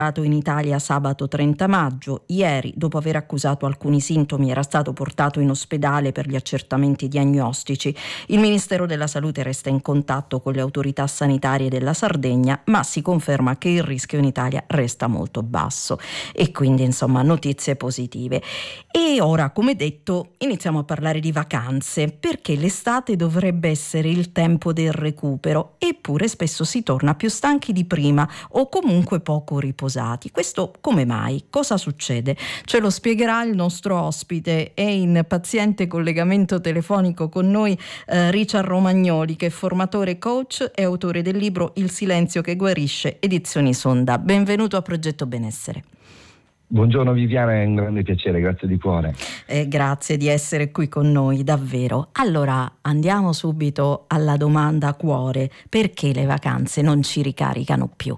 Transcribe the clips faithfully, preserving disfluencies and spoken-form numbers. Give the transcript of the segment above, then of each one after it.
in Italia sabato trenta maggio. Ieri, dopo aver accusato alcuni sintomi, era stato portato in ospedale per gli accertamenti diagnostici. Il Ministero della Salute resta in contatto con le autorità sanitarie della Sardegna, ma si conferma che il rischio in Italia resta molto basso e quindi insomma notizie positive. E ora, come detto, iniziamo a parlare di vacanze, perché l'estate dovrebbe essere il tempo del recupero, eppure spesso si torna più stanchi di prima o comunque poco riposati. Questo come mai? Cosa succede? Ce lo spiegherà il nostro ospite. È in paziente collegamento telefonico con noi eh, Richard Romagnoli, che è formatore coach e autore del libro Il silenzio che guarisce, edizioni Sonda. Benvenuto a Progetto Benessere. Buongiorno Viviana, è un grande piacere, grazie di cuore. Eh, grazie di essere qui con noi, davvero. Allora andiamo subito alla domanda a cuore: perché le vacanze non ci ricaricano più?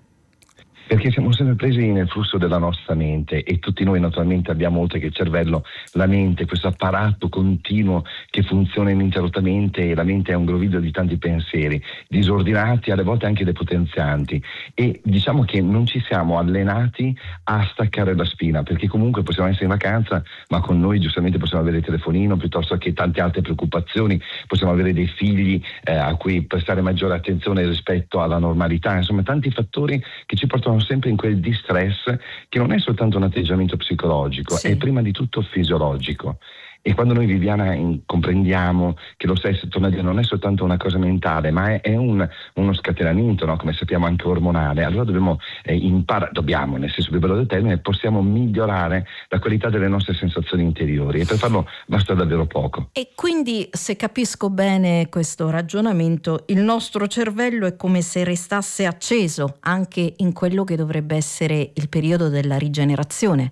Perché siamo sempre presi nel flusso della nostra mente, e tutti noi naturalmente abbiamo, oltre che il cervello, la mente, questo apparato continuo che funziona ininterrottamente, e la mente è un groviglio di tanti pensieri, disordinati, alle volte anche depotenzianti, e diciamo che non ci siamo allenati a staccare la spina, perché comunque possiamo essere in vacanza, ma con noi giustamente possiamo avere il telefonino, piuttosto che tante altre preoccupazioni, possiamo avere dei figli eh, a cui prestare maggiore attenzione rispetto alla normalità, insomma tanti fattori che ci portano sempre in quel distress che non è soltanto un atteggiamento psicologico, sì. È prima di tutto fisiologico. E quando noi, Viviana, in, comprendiamo che lo stress, torna a dire, non è soltanto una cosa mentale, ma è, è un, uno scatenamento, no? Come sappiamo anche ormonale, allora dobbiamo eh, imparare, dobbiamo, nel senso più bello del termine, possiamo migliorare la qualità delle nostre sensazioni interiori, e per farlo basta davvero poco. E quindi, se capisco bene questo ragionamento, il nostro cervello è come se restasse acceso anche in quello che dovrebbe essere il periodo della rigenerazione.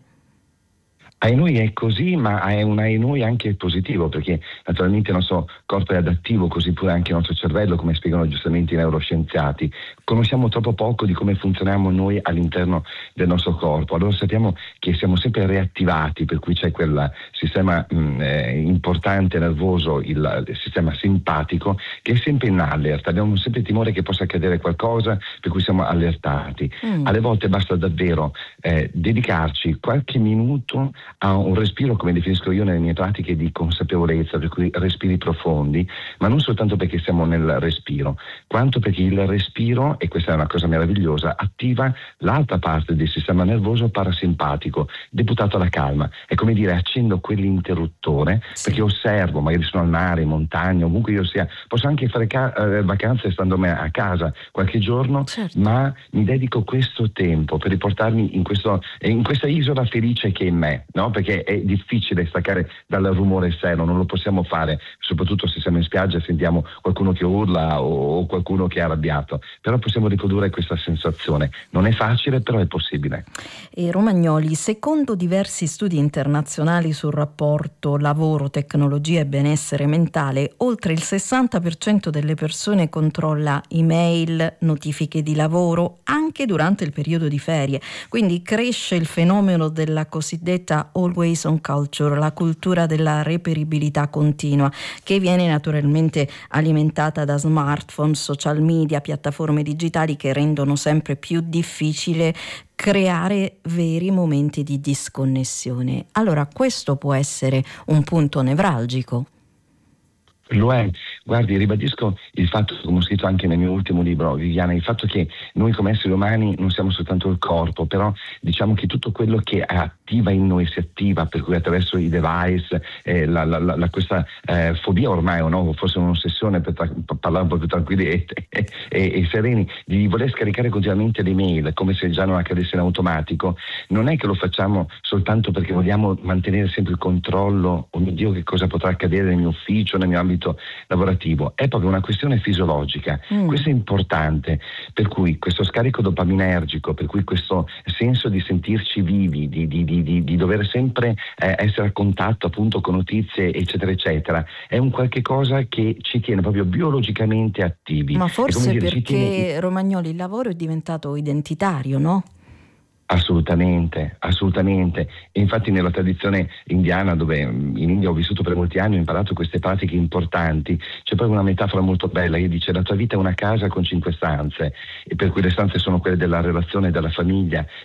Ai noi è così, ma è un ai noi anche positivo, perché naturalmente il nostro corpo è adattivo, così pure anche il nostro cervello, come spiegano giustamente i neuroscienziati. Conosciamo troppo poco di come funzioniamo noi all'interno del nostro corpo, allora sappiamo che siamo sempre reattivati, per cui c'è quel sistema mh, eh, importante nervoso, il, il sistema simpatico, che è sempre in allerta, abbiamo sempre timore che possa accadere qualcosa, per cui siamo allertati. Mm. Alle volte basta davvero eh, dedicarci qualche minuto a un respiro, come definisco io nelle mie pratiche, di consapevolezza, per cui respiri profondi, ma non soltanto perché siamo nel respiro, quanto perché il respiro, e questa è una cosa meravigliosa, attiva l'altra parte del sistema nervoso parasimpatico, deputato alla calma. È come dire, accendo quell'interruttore, sì. Perché osservo, magari sono al mare, in montagna, ovunque io sia, posso anche fare ca- eh, vacanze stando a casa qualche giorno, certo. Ma mi dedico questo tempo per riportarmi in, questo, in questa isola felice che è in me, no? Perché è difficile staccare dal rumore esterno, non lo possiamo fare, soprattutto se siamo in spiaggia e sentiamo qualcuno che urla o qualcuno che è arrabbiato, però possiamo riprodurre questa sensazione. Non è facile, però è possibile. E Romagnoli, secondo diversi studi internazionali sul rapporto lavoro, tecnologia e benessere mentale, oltre il sessanta per cento delle persone controlla email, notifiche di lavoro anche durante il periodo di ferie, quindi cresce il fenomeno della cosiddetta always on culture, la cultura della reperibilità continua, che viene naturalmente alimentata da smartphone, social media, piattaforme digitali che rendono sempre più difficile creare veri momenti di disconnessione. Allora, questo può essere un punto nevralgico. Lo è, guardi, ribadisco il fatto, come ho scritto anche nel mio ultimo libro, Viviana, il fatto che noi come esseri umani non siamo soltanto il corpo, però diciamo che tutto quello che attiva in noi si attiva, per cui attraverso i device, eh, la, la, la, questa eh, fobia ormai, o no, forse un'ossessione, per, tra- per parlare un po' più tranquilli e, e, e, e sereni, di voler scaricare continuamente le mail, come se già non accadesse in automatico. Non è che lo facciamo soltanto perché vogliamo mantenere sempre il controllo, oh mio Dio, che cosa potrà accadere nel mio ufficio, nel mio ambito lavorativo, è proprio una questione fisiologica. Mm. Questo è importante, per cui questo scarico dopaminergico, per cui questo senso di sentirci vivi, di, di, di, di, di dover sempre eh, essere a contatto appunto con notizie eccetera eccetera, è un qualche cosa che ci tiene proprio biologicamente attivi. Ma forse dire, perché tiene... Romagnoli, il lavoro è diventato identitario, no? Assolutamente, assolutamente. E infatti nella tradizione indiana, dove in India ho vissuto per molti anni, ho imparato queste pratiche importanti. C'è proprio una metafora molto bella che dice: la tua vita è una casa con cinque stanze, e per cui le stanze sono quelle della relazione, della famiglia,